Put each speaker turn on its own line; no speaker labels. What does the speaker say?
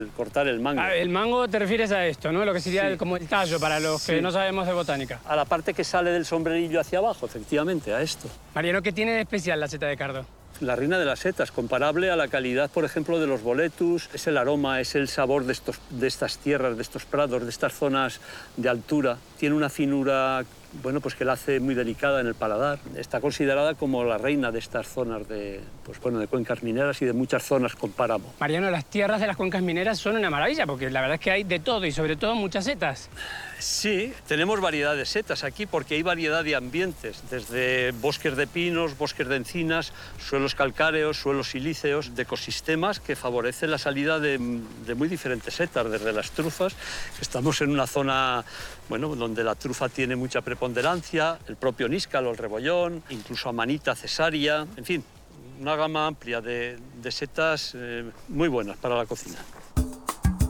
Cortar el mango.
El mango te refieres a esto, ¿no? Lo que sería
Sí.
como el tallo para los que
Sí.
no sabemos de botánica.
A la parte que sale del sombrerillo hacia abajo, efectivamente, a esto.
Mariano, ¿qué tiene de especial la seta de cardo?
La reina de las setas, comparable a la calidad, por ejemplo, de los boletus. Es el aroma, es el sabor de estas tierras, de estos prados, de estas zonas de altura. Tiene una finura, bueno, pues que la hace muy delicada en el paladar. Está considerada como la reina de estas zonas de cuencas mineras y de muchas zonas con páramo.
Mariano, las tierras de las cuencas mineras son una maravilla, porque la verdad es que hay de todo y sobre todo muchas setas.
Sí, tenemos variedad de setas aquí porque hay variedad de ambientes, desde bosques de pinos, bosques de encinas, suelos calcáreos, suelos silíceos, de ecosistemas que favorecen la salida de muy diferentes setas, desde las trufas. Estamos en una zona, bueno, donde la trufa tiene mucha preponderancia, el propio níscalo, el rebollón, incluso amanita, cesárea, en fin, una gama amplia de setas muy buenas para la cocina.